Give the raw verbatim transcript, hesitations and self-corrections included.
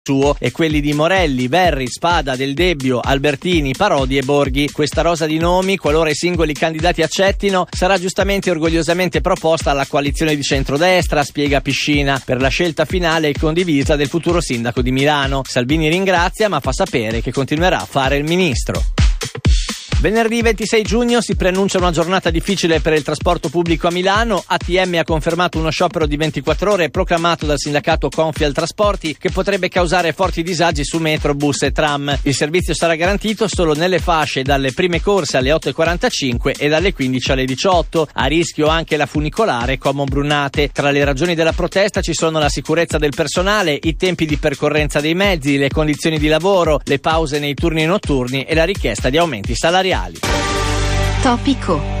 suo e quelli di Morelli, Verri, Spada, Del Debbio, Albertini, Parodi e Borghi. Questa rosa di nomi, qualora i singoli candidati accettino, sarà giustamente e orgogliosamente proposta alla coalizione di centrodestra, spiega Piscina, per la scelta finale e condivisa del futuro sindaco di Milano. Salvini ringrazia, ma fa sapere che continuerà a fare il ministro. Venerdì ventisei giugno si preannuncia una giornata difficile per il trasporto pubblico a Milano. A T M ha confermato uno sciopero di ventiquattro ore proclamato dal sindacato Confial Trasporti che potrebbe causare forti disagi su metro, bus e tram. Il servizio sarà garantito solo nelle fasce dalle prime corse alle otto e quarantacinque e dalle quindici alle diciotto. A rischio anche la funicolare Como-Brunate. Tra le ragioni della protesta ci sono la sicurezza del personale, i tempi di percorrenza dei mezzi, le condizioni di lavoro, le pause nei turni notturni e la richiesta di aumenti salariali. Topico.